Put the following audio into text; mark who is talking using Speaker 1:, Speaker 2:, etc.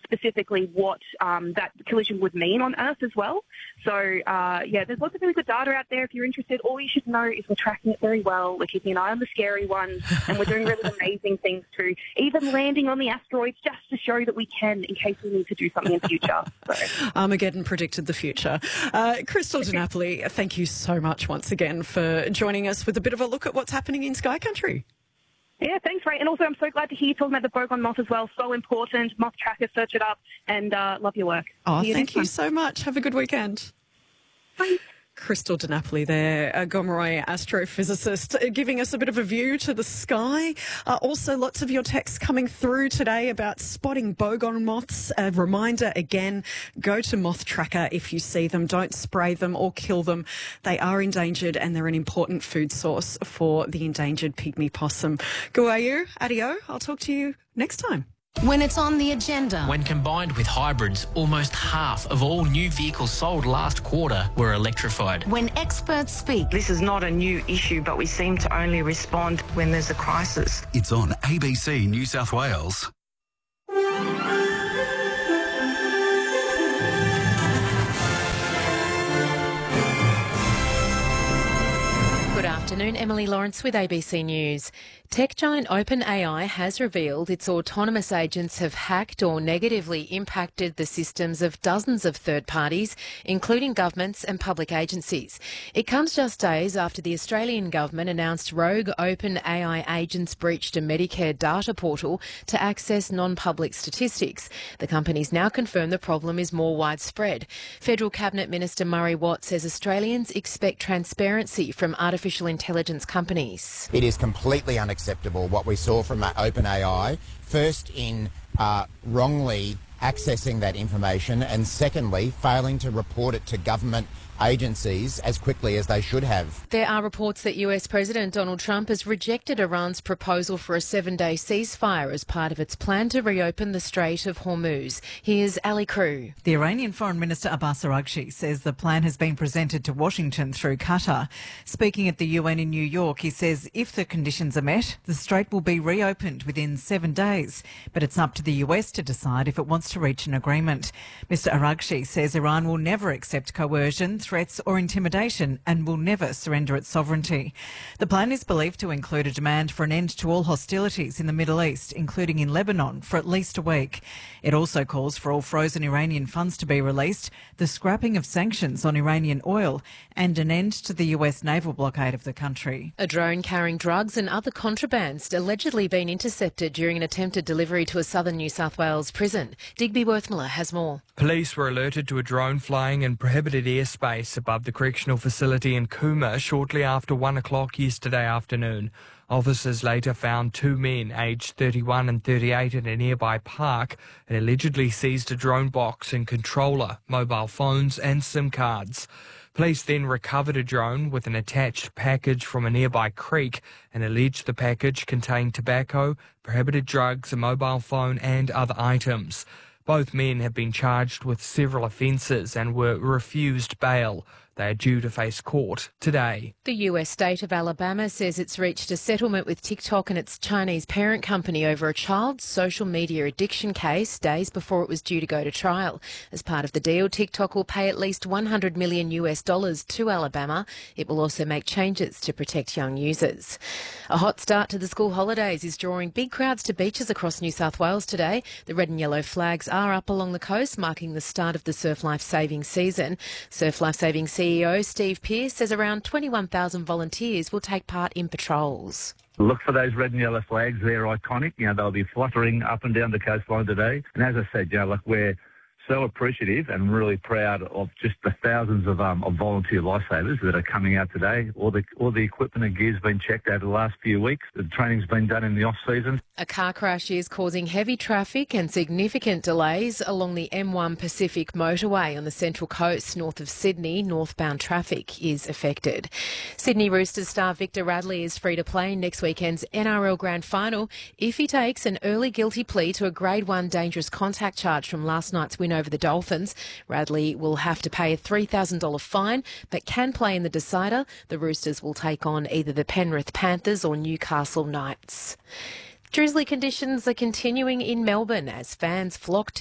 Speaker 1: specifically what that collision would mean on Earth as well. So, there's lots of really good data out there if you're interested. All you should know is we're tracking it very well. We're keeping an eye on the scary ones, and we're doing really amazing things too, even landing on the asteroids just to show that we can in case we need to do something in the future. So.
Speaker 2: Armageddon predicted the future. Crystal Di Napoli, thank you so much once again for joining us with a bit of a look at what's happening in Sky Country.
Speaker 1: Yeah, thanks, Ray. And also, I'm so glad to hear you talking about the Bogon moth as well. So important. Moth tracker, search it up, and love your work.
Speaker 2: Oh, thank you so much. Have a good weekend.
Speaker 1: Bye.
Speaker 2: Crystal Di Napoli there, a Gomeroi astrophysicist, giving us a bit of a view to the sky. Also, lots of your texts coming through today about spotting Bogon moths. A reminder again, go to Moth Tracker if you see them. Don't spray them or kill them. They are endangered and they're an important food source for the endangered pygmy possum. Guayu, adio. I'll talk to you next time.
Speaker 3: When it's on the agenda.
Speaker 4: When combined with hybrids, almost half of all new vehicles sold last quarter were electrified.
Speaker 3: When experts speak.
Speaker 5: This is not a new issue, but we seem to only respond when there's a crisis.
Speaker 6: It's on ABC New South Wales.
Speaker 7: Good afternoon, Emily Lawrence with ABC News. Tech giant OpenAI has revealed its autonomous agents have hacked or negatively impacted the systems of dozens of third parties, including governments and public agencies. It comes just days after the Australian government announced rogue OpenAI agents breached a Medicare data portal to access non-public statistics. The company's now confirmed the problem is more widespread. Federal Cabinet Minister Murray Watt says Australians expect transparency from artificial intelligence companies.
Speaker 8: It is completely unacceptable what we saw from OpenAI, first in wrongly accessing that information and secondly failing to report it to government agencies as quickly as they should have.
Speaker 7: There are reports that US President Donald Trump has rejected Iran's proposal for a 7-day ceasefire as part of its plan to reopen the Strait of Hormuz. Here's Ali Crew.
Speaker 9: The Iranian Foreign Minister Abbas Araghchi says the plan has been presented to Washington through Qatar. Speaking at the UN in New York, he says if the conditions are met, the strait will be reopened within 7 days. But it's up to the US to decide if it wants to reach an agreement. Mr Araghchi says Iran will never accept coercion, threats or intimidation and will never surrender its sovereignty. The plan is believed to include a demand for an end to all hostilities in the Middle East, including in Lebanon, for at least a week. It also calls for all frozen Iranian funds to be released, the scrapping of sanctions on Iranian oil and an end to the US naval blockade of the country.
Speaker 7: A drone carrying drugs and other contrabands allegedly been intercepted during an attempted delivery to a southern New South Wales prison. Digby Worthmiller has more.
Speaker 10: Police were alerted to a drone flying in prohibited airspace above the correctional facility in Cooma shortly after 1 o'clock yesterday afternoon. Officers later found two men aged 31 and 38 in a nearby park and allegedly seized a drone box and controller, mobile phones and SIM cards. Police then recovered a drone with an attached package from a nearby creek and alleged the package contained tobacco, prohibited drugs, a mobile phone and other items. Both men have been charged with several offences and were refused bail. They are due to face court today.
Speaker 7: The US state of Alabama says it's reached a settlement with TikTok and its Chinese parent company over a child's social media addiction case days before it was due to go to trial. As part of the deal, TikTok will pay at least $100 million to Alabama. It will also make changes to protect young users. A hot start to the school holidays is drawing big crowds to beaches across New South Wales today. The red and yellow flags are up along the coast, marking the start of the Surf Life Saving season. Surf Life Saving CEO Steve Pearce says around 21,000 volunteers will take part in patrols.
Speaker 11: Look for those red and yellow flags. They're iconic. They'll be fluttering up and down the coastline today. And as I said, we're so appreciative and really proud of just the thousands of volunteer lifesavers that are coming out today. All the equipment and gear's been checked over the last few weeks. The training's been done in the off-season.
Speaker 7: A car crash is causing heavy traffic and significant delays along the M1 Pacific motorway on the Central Coast north of Sydney. Northbound traffic is affected. Sydney Roosters star Victor Radley is free to play in next weekend's NRL Grand Final if he takes an early guilty plea to a Grade 1 dangerous contact charge from last night's win over the Dolphins. Radley will have to pay a $3,000 fine but can play in the decider. The Roosters will take on either the Penrith Panthers or Newcastle Knights. Drizzly conditions are continuing in Melbourne as fans flock to